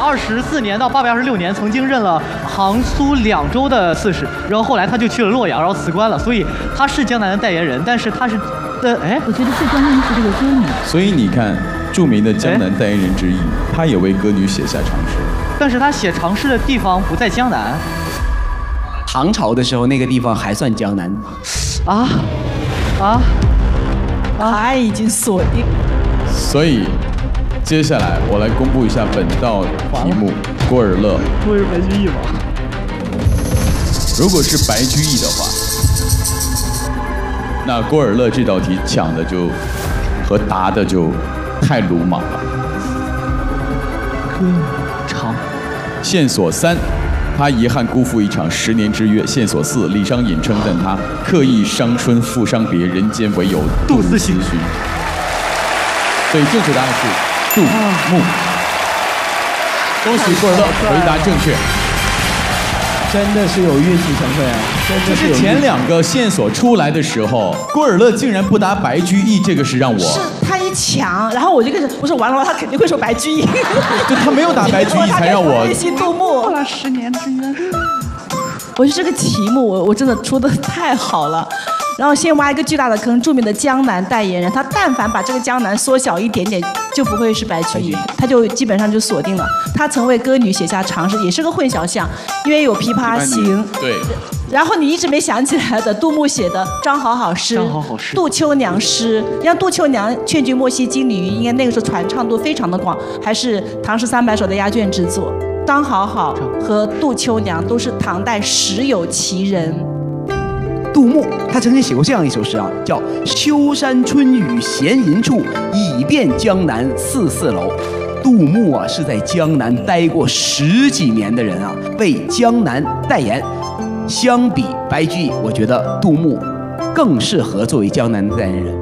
824年到826年曾经任了杭苏2州的刺史，然后后来他就去了洛阳，然后辞官了，所以他是江南的代言人，但是他是我觉得最关键的是这个歌女。 所以你看，著名的江南代言人之一，他也为歌女写下长诗， 但是他写长诗的地方不在江南。 唐朝的时候，那个地方还算江南。 他已经锁定。 所以，接下来我来公布一下本道题目：郭尔乐。 不会是白居易吧？ 如果是白居易的话，那郭尔乐这道题抢的就和答的就太鲁莽了。 歌长。 线索3，他遗憾辜负一场10年之约。线索4，李商隐称赞他刻意伤春复伤别，人间唯有杜思寻。所以正确答案是杜牧。恭喜郭尔乐回答正确。 真的是有运气成分啊！ 就是前2个线索出来的时候，郭尔乐竟然不答白居易，这个是让我是他一抢，然后我就开始我说完了，他肯定会说白居易。 就他没有答白居易，才让我微信杜牧。 过了10年之约。 我觉得这个题目我真的出的太好了。然后先挖一个巨大的坑，著名的江南代言人，他但凡把这个江南缩小一点点，就不会是白居易，他就基本上就锁定了。他曾为歌女写下长诗，也是个混淆项，因为有《琵琶行》。 对。 然后你一直没想起来的，杜牧写的《张好好诗》，杜秋娘诗，像杜秋娘劝君莫惜金缕衣，应该那个时候传唱度非常的广，还是《唐诗300首》的压卷之作。张好好和杜秋娘都是唐代实有其人。 杜牧他曾经写过这样一首诗啊，叫“秋山春雨闲吟处，倚遍江南44楼”。杜牧啊是在江南待过10几年的人啊，为江南代言。相比白居易，我觉得杜牧更适合作为江南的代言人。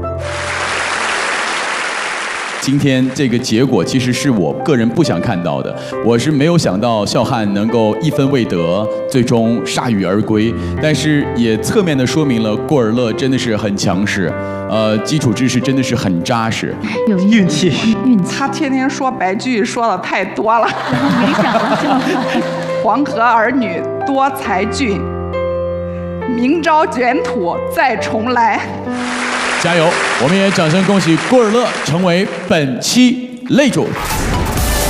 今天这个结果其实是我个人不想看到的，我是没有想到笑汉能够1分未得，最终铩羽而归。但是也侧面的说明了郭尔乐真的是很强势，基础知识真的是很扎实， 有运气。 他天天说白居易说的太多了， 没想到笑汉。 黄河儿女多才俊，明朝卷土再重来。 加油！我们也掌声恭喜郭尔乐成为本期擂主。